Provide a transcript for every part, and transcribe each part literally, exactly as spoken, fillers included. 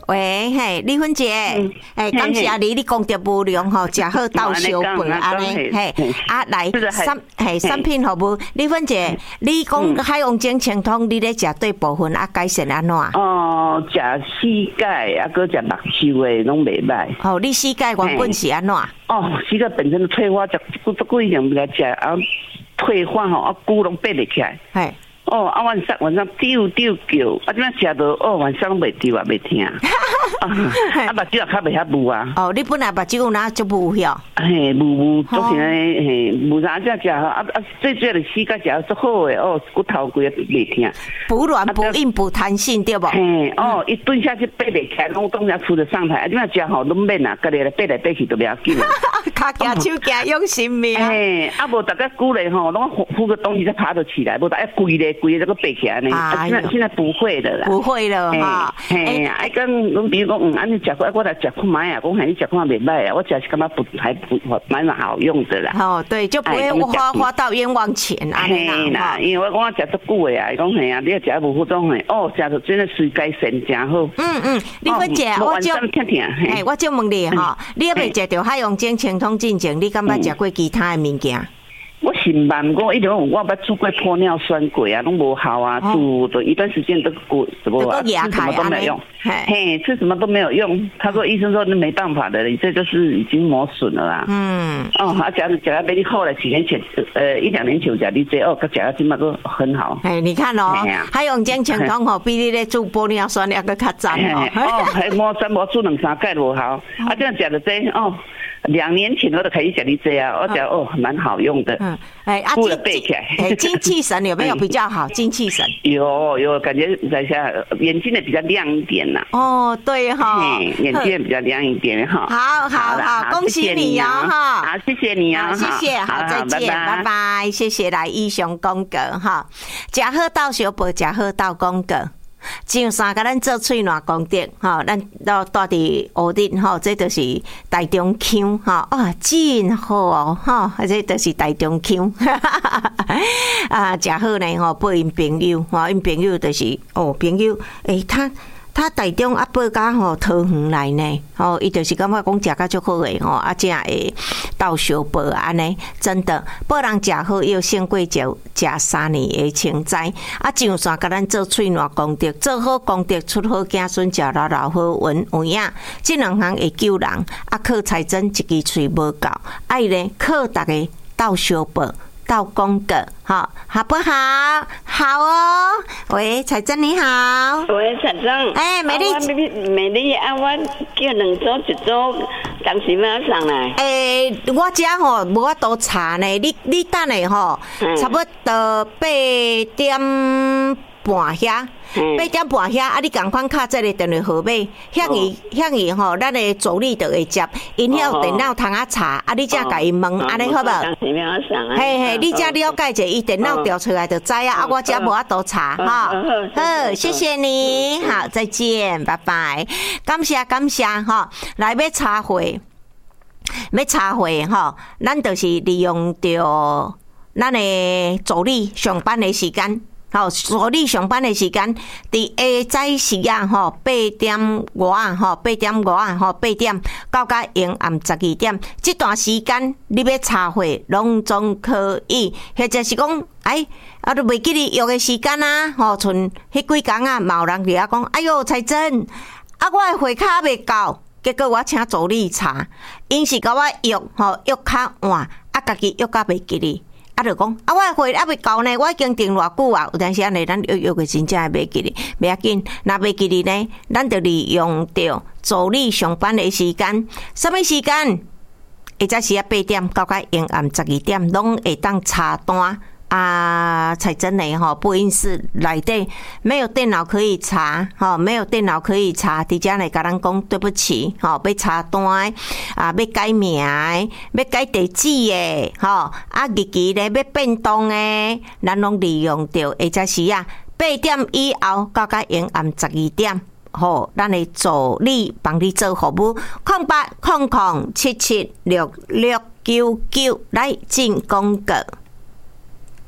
喂，嘿，丽芬姐，哎，感谢你，你功德无量吼，食好到小饭安尼，嘿，啊来产嘿产品服务，丽芬姐，你讲海洋精清通，你咧食对部分啊改善安怎？ 哦，食膝盖啊，搁食目睭诶，拢袂歹。 哦，你膝盖原本是安怎？ 哦，膝盖本身的退化，食骨骨骨样不来食，啊退化吼，啊骨拢爬袂起来。 嘿。 哦，啊晚上晚上丢丢叫，啊怎样食到哦晚上袂丢啊袂听，啊目睭也较袂遐雾啊。 哦，你本来目睭有哪就雾晓？ 嘿，雾雾，做成嘿雾啥只食吼，啊啊最主要的膝盖食足好诶，哦骨头规个袂疼。 补软补硬补弹性对不？ 嘿，哦一蹲下去爬袂起来，拢当然扶着上台，啊怎样食吼拢免啊，家己来爬来爬去都袂要紧。 脚行手行用心命。 嘿，啊无大家鼓励吼，拢扶个东西才爬得起来，无大家跪咧。规个这个背起来呢，啊，现在现在不会的啦， 不会了哈。 哎，哎，讲，比如讲，嗯，安尼食过，我来食看卖啊，讲还你食看袂歹啊，我食是感觉不还不蛮好用的啦。 哦，对，就不会花花到冤枉钱啊。 嘿啦，因为我我食足久的啊，伊讲嘿啊，你要食无好种嘿，哦，食到真的水改善真好。 嗯嗯，丽芬姐，我就哎，我就问你哈，你要未食到海洋精清通进前，你敢捌食过其他的物件？ 我是慢，我一直我捌煮过玻尿酸过啊，拢无效啊，煮的一段时间都过什么啊，吃什么都没有用，嘿，吃什么都没有用。他说医生说那没办法的，你这就是已经磨损了啦。嗯，哦，啊，假如假如你后来几年前，呃，一两年前假你这哦，个假如今嘛都很好。哎， 你看哦，海洋精清通吼，比你咧煮玻尿酸要个较赞哦。 哦，还磨酸磨煮两三盖无效，啊，这样假的这哦。两年前我都开始讲你这样，我讲哦，蛮好用的。嗯，哎，啊，精背起来。 哎，精气神有没有比较好？精气神有有，感觉在下眼睛的比较亮一点呐。 哦，对哈， 眼睛也比较亮一点哈。 好好好，恭喜你哦哈！ 好，谢谢你啊， 谢谢，好，再见，拜拜，谢谢来以上讲过哈，食好到小宝，食好到讲过。上山甲咱做喙暖功德，吼，咱到住伫乌镇，吼，这就是台中腔，吼，哇，真好哦，吼，这就是台中腔，啊，真好呢，吼，报因朋友，吼，因朋友就是哦，朋友，诶、欸，他。他台中啊，报家吼桃园来呢，吼，伊就是感觉讲食甲足好诶，吼，啊，正会到小报安尼，真的，报人食好又胜过食食三年诶清斋，啊，上山甲咱做喙暖功德，做好功德出好子孙，食老老好运有影，这两项会救人，啊，靠财神一支喙无够，爱咧靠大家到小报。到公格，好，好不好？好哦。喂，彩珍你好。 喂，彩珍。 哎、欸，美丽， 啊、美丽啊！我叫两组一组，当时要上来。 诶、欸，我遮吼无法度查呢，你你等下吼，差不多八点半遐。八点半遐，啊！你共款敲这个电话号码，遐伊遐伊吼，咱的助理就会接，因遐有电脑通啊查，啊！你才甲伊问，安尼好无？嘿嘿，你才了解者，伊电脑调出来就知啊！啊，我遮无法度查哈。好，谢谢你，好，再见，拜拜，感谢感谢哈，来要查会，要查会哈，咱就是利用着咱的助理上班的时间。好，助理上班的时间，伫下早时啊，吼八点外啊，吼八点外啊，吼八点到甲阴暗十二点，这段时间你要查会，拢总可以，或者是讲，哎，啊，都袂记你约的时间啊，吼，剩迄几工啊，嘛有人伫遐讲，哎哟，彩珍，啊，我的会卡未到，结果我请助理查，因是甲我约，吼约较晚，啊，家己约甲袂记哩。啊，就讲啊，我会还未到呢，我已经订偌久啊。有当时安尼，咱约约个真正会袂记哩，袂要紧。若袂记哩呢，咱就利用着助理上班的时间，什么时间？下早时啊八点到甲阴暗十二点，拢会当查单。啊，才真的哈，播音室内底没有电脑可以查，哈，没有电脑可以查，伫遮来甲咱讲对不起，哈，要查单啊，要改名的，要改地址的，哈，啊，日期咧要变动的，咱拢利用着下早时啊八点以后到甲阴暗十二点，好，咱的助理帮你做服务，空八空空七七六六九九来进广告。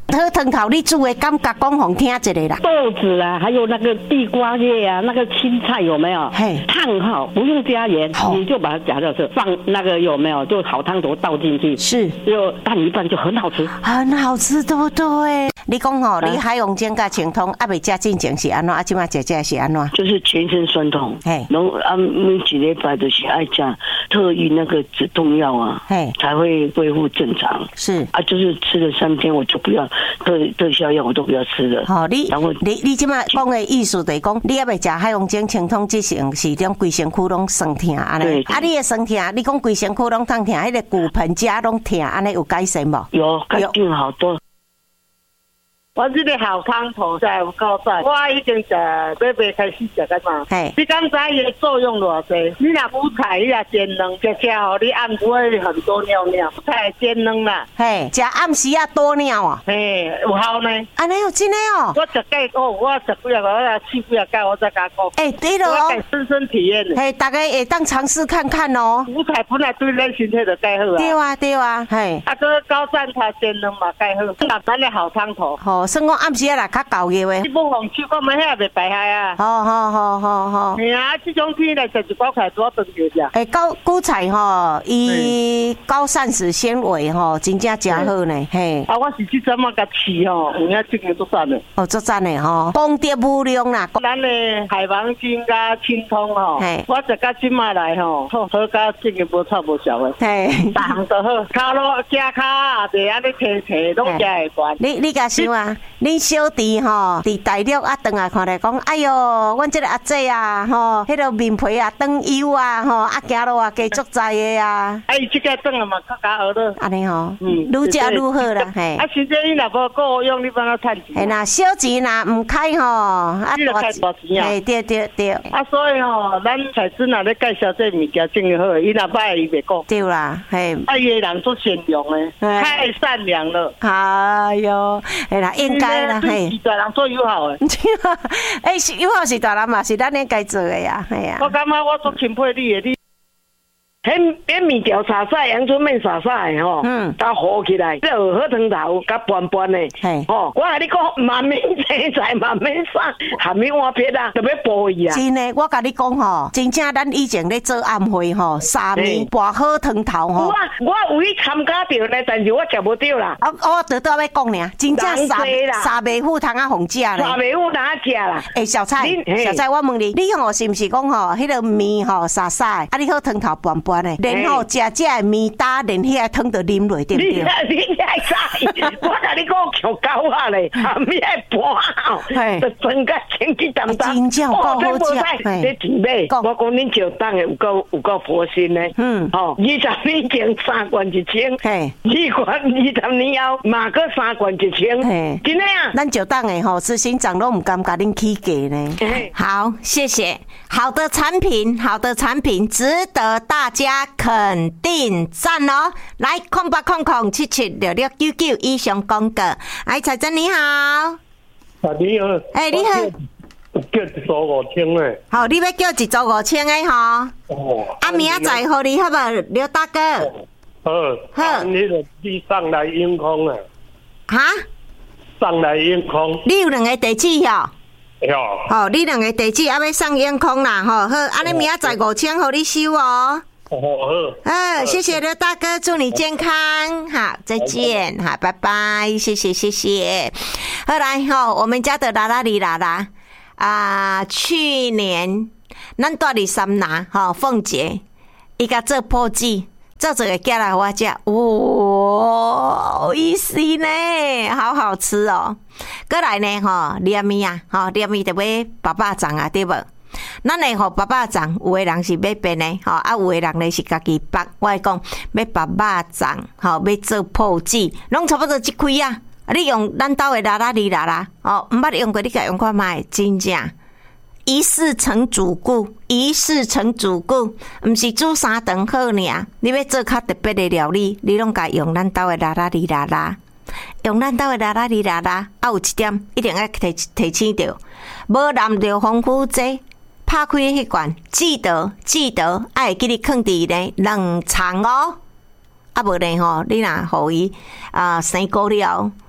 好汤头你煮的感觉讲互听一下啦。 豆子啊，还有那个地瓜叶啊，那个青菜有没有？ 嘿， 烫好，不用加盐，你就把它夹掉吃，放那个有没有？就好汤头倒进去， 是， 就拌一拌就很好吃， 很好吃，对不对？你讲吼，你海洋煎甲清通，啊未食进前是安怎？啊，即摆食食是安怎？ 就是全身酸痛，嘿，拢啊每一礼拜就是爱吃特意那个止痛药啊，嘿，才会恢复正常。 是啊，就是吃了三天，我就不要特特效药，我都不要吃了。 好，你你你即摆讲的意思就是讲，你还未食海洋煎清通之前是种规身躯拢酸痛安尼。啊，你的酸痛，你讲规身躯拢痛痛，迄个骨盆架拢痛，安尼有改善无？ 有改进好多。 我这个好汤头在有够赞，我已经食买买开始食个嘛。 嘿， 你刚才伊的作用偌济？你若补菜，你若煎卵，吃吃吼，你暗不会很多尿尿。菜煎卵啦， 嘿，食暗时啊多尿啊， 嘿，有效呢。 安尼有真的哦。 我食几个，我食几个，我试几个，我再甲讲。 哎，对了哦， 我亲身体验的。 嘿，大家会当尝试看看哦。 补菜本来对咱身体就介好啊。 对啊，对啊，嘿。 啊，这个高赞茶煎卵嘛介好，那咱的好汤头。 好。算讲暗时啊，来较够嘅话， 你不放手，我们遐袂白害啊！ 好好好好好。 系啊，这种天来食一包菜多顿就食。 诶，高韭菜吼，伊高膳食纤维吼，真正真好呢。嘿。 啊，我是去怎么甲饲吼，有影这个做赞的。 哦，做赞的吼，功德无量啦。 咱的海王精加清通吼，我食到即马来吼，好好甲这个无臭无小的。嘿，逐项都好，骹路加骹啊，就安尼摕摕拢加会悬。 你你甲想啊，你小弟吼，伫大陆啊，转来看来讲，哎哟，阮这个阿姐啊，吼，迄个面皮啊，长油啊，吼，啊行路啊，加足在的啊。 哎，即个转啊嘛，较加好了。 安尼吼，嗯，愈食愈好啦，嘿。 啊，实际你若无够用，你帮他趁钱。 嘿，那小钱若唔开吼，啊大钱啊。 嘿，对对对。 啊，所以吼，咱彩子若咧介绍这物件真好，伊若歹伊袂讲。 对啦，嘿。 啊，伊个人做善良诶，太善良了。 哎哟，嘿啦，应该啦，嘿。 大人做友好诶。 哎，是友好是大人嘛，是咱应该做诶呀，系啊。 我感觉我做钦佩你诶，你。 迄迄面条沙沙，阳春面沙沙的吼，嗯，甲糊起来，这有好汤头，甲拌拌的，嘿，吼，我甲你讲，慢慢切菜，慢慢送，含米碗撇啊，特别补伊啊。 真的，我甲你讲吼，真正咱以前咧做暗会吼，沙面拌好汤头吼。 我我有去参加着呢，但是我食无着啦。 啊，我倒倒要讲呢，真正沙沙面糊通啊，红食咧。 沙面糊通啊食啦。 诶，小蔡，小蔡，我问你，你吼是毋是讲吼，迄个面吼沙沙，啊，你好汤头拌拌。然后食这个面搭，连迄个汤都啉落，对不对？ 你你爱啥？我甲你讲强狗啊咧，含咩盘？就增加清气淡淡。 真正够好食。 这钱买，我讲恁石档的有够有够破心呢。嗯，吼，二十年前三罐一千，嘿，二罐二十年后马个三罐一千，嘿，真的啊。 咱石档的吼，执行长拢唔敢甲恁起价呢。好，谢谢。好的产品，好的产品，值得大家肯定赞哦！来，空八空空七七六六九九以上广告。哎，彩珍你好。啊， 你好。 哎，你好。 叫一组五千诶。 好，你要叫一组五千诶吼。哦。啊，明仔载互你好无，刘大哥。 好。好。你就你上来阴空啊。 哈？ 上来阴空。 你有两个地址哦。 哟， 好，你两个地址还要上眼空啦，吼，好，安尼明仔载五千，互你收哦。 好，好， 好，谢谢刘大哥，祝你健康，好，再见，好，拜拜，谢谢，谢谢。后来吼，我们家的啦啦哩啦啦啊，去年咱住伫三拿，吼，凤姐，伊甲做破纸。做这个寄来我食，哇，好意思呢，好好吃哦。过来呢，吼，黏面啊，吼，黏面就买八百掌啊，对无？咱呢，吼，八百掌，有的人是买便的，吼，啊，有的人呢是家己剥。我来讲，买八百掌，吼，要做破纸，拢差不多一开啊。啊，你用咱兜的啦啦哩啦啦，哦，毋捌用过，你甲用看卖，真正。一事成主顾，一事成主顾，毋是煮三顿好尔。你要做较特别的料理，你拢该用咱兜的啦啦哩啦啦，用咱兜的啦啦哩啦啦。啊，有一点一定要提提醒着，无淋着防腐剂，拍开迄罐，记得记得，爱记你放伫呢冷藏哦。啊，无呢吼，你若互伊啊生果了，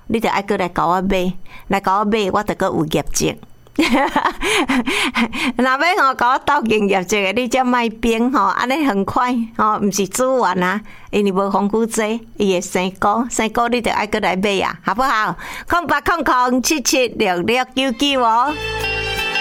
你就爱过来甲我买，来甲我买，我就个有业绩。若要吼甲我斗经业绩的，你才卖冰吼，安尼很快吼，毋是煮完啊，因为无防腐剂，伊会生菇，生菇你就爱过来买啊，好不好？空八空空七七六六九九哦。